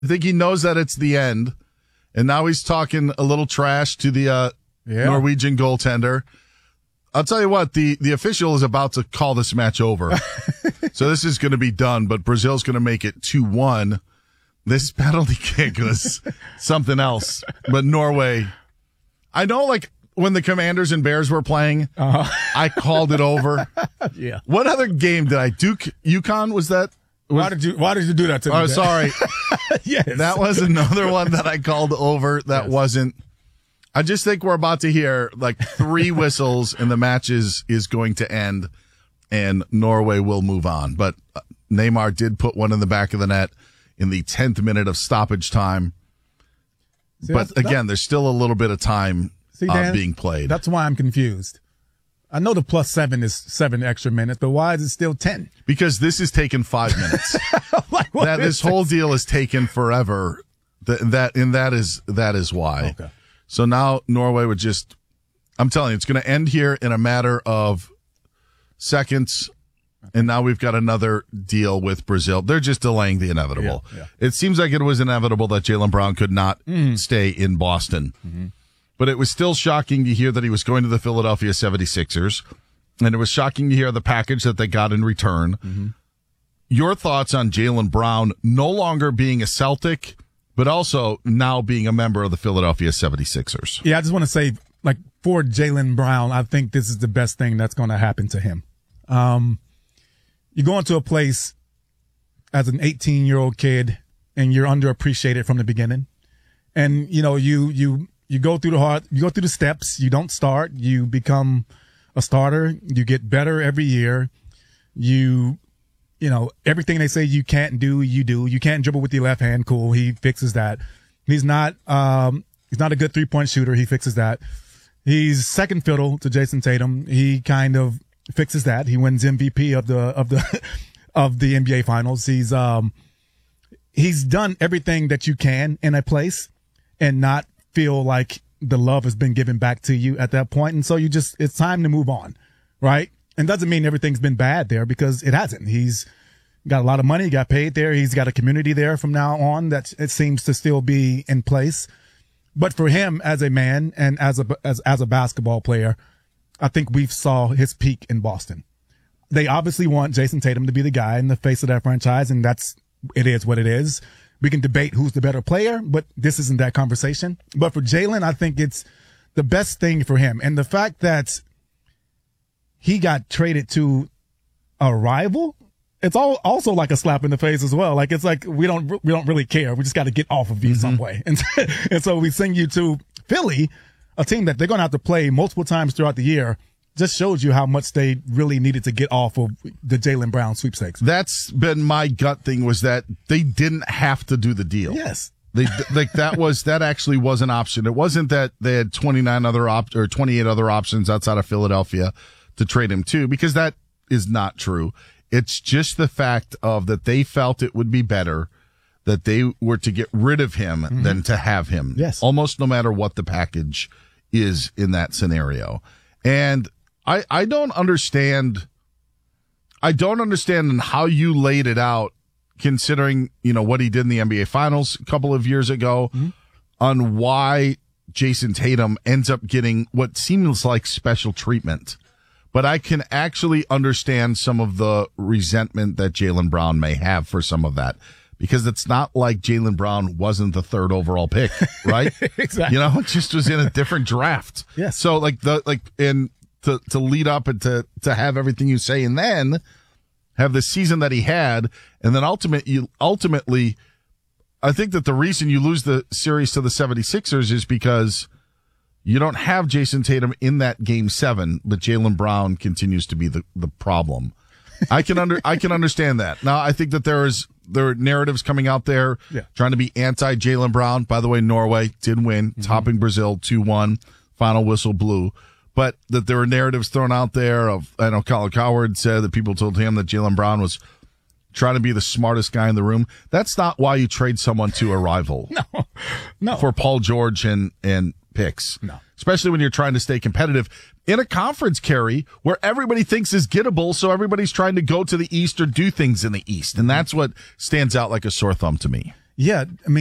I think he knows that it's the end, and now he's talking a little trash to the Norwegian goaltender. I'll tell you what, the official is about to call this match over. So this is going to be done, but Brazil's going to make it 2-1. This penalty kick was something else. But Norway, I know, like, when the Commanders and Bears were playing, I called it over. Yeah. What other game did I? UConn, was that? Why did you do that to me? Oh, sorry. Yes. That was another one that I called over. That wasn't. I just think we're about to hear like 3 whistles and the match is going to end and Norway will move on. But Neymar did put one in the back of the net in the 10th minute of stoppage time. See, but again, there's still a little bit of time Dan, being played. That's why I'm confused. I know the +7 is 7 extra minutes, but why is it still 10? Because this is taking 5 minutes. This whole deal is taken forever. That is why. Okay. So now Norway would just, I'm telling you, it's going to end here in a matter of seconds. And now we've got another deal with Brazil. They're just delaying the inevitable. Yeah. It seems like it was inevitable that Jaylen Brown could not stay in Boston. Mm-hmm. But it was still shocking to hear that he was going to the Philadelphia 76ers. And it was shocking to hear the package that they got in return. Mm-hmm. Your thoughts on Jaylen Brown no longer being a Celtic, but also now being a member of the Philadelphia 76ers? Yeah, I just want to say, like, for Jaylen Brown, I think this is the best thing that's going to happen to him. You go into a place as an 18-year-old kid and you're underappreciated from the beginning. And, you know, you go through the steps. You don't start. You become a starter. You get better every year. You know, everything they say you can't do, you do. You can't dribble with your left hand. Cool. He fixes that. He's not a good 3-point shooter. He fixes that. He's second fiddle to Jason Tatum. He kind of fixes that. He wins MVP of the NBA Finals. He's done everything that you can in a place and not feel like the love has been given back to you at that point. And so it's time to move on, right? And doesn't mean everything's been bad there, because it hasn't. He's got a lot of money, got paid there. He's got a community there from now on that it seems to still be in place. But for him as a man and as a basketball player, I think we've saw his peak in Boston. They obviously want Jason Tatum to be the guy in the face of that franchise, and it is what it is. We can debate who's the better player, but this isn't that conversation. But for Jaylen, I think it's the best thing for him. And the fact that he got traded to a rival, it's also like a slap in the face as well. Like, it's like, we don't really care. We just got to get off of you some way. And so we send you to Philly, a team that they're going to have to play multiple times throughout the year. Just shows you how much they really needed to get off of the Jaylen Brown sweepstakes. That's been my gut thing, was that they didn't have to do the deal. Yes. That actually was an option. It wasn't that they had 28 other options outside of Philadelphia to trade him to, because that is not true. It's just the fact of that they felt it would be better that they were to get rid of him than to have him. Yes. Almost no matter what the package is in that scenario. And I don't understand how you laid it out, considering, you know, what he did in the NBA Finals a couple of years ago, on why Jason Tatum ends up getting what seems like special treatment. But I can actually understand some of the resentment that Jaylen Brown may have for some of that, because it's not like Jaylen Brown wasn't the 3rd overall pick, right? Exactly. You know, it just was in a different draft. Yes. So to lead up and to have everything you say, and then have the season that he had, and then ultimately, I think that the reason you lose the series to the 76ers is because you don't have Jason Tatum in that game 7, but Jaylen Brown continues to be the problem. I can understand that. Now, I think that there are narratives coming out there trying to be anti Jaylen Brown. By the way, Norway did win, topping Brazil 2-1, final whistle blew. But that there were narratives thrown out there of, I know Colin Cowherd said that people told him that Jaylen Brown was trying to be the smartest guy in the room. That's not why you trade someone to a rival. No. For Paul George and picks. No. Especially when you're trying to stay competitive in a conference, Kerry, where everybody thinks is gettable, so everybody's trying to go to the East or do things in the East. And that's what stands out like a sore thumb to me. Yeah, I mean,